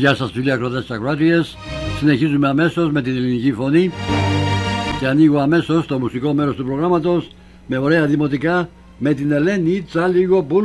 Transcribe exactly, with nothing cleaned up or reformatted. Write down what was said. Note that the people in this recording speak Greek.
Γεια σας φίλοι ακροτές και ακροάτριες. Συνεχίζουμε αμέσως με την ελληνική φωνή και ανοίγω αμέσως το μουσικό μέρος του προγράμματος με ωραία δημοτικά με την Ελένη Τσαλιγοπούλου.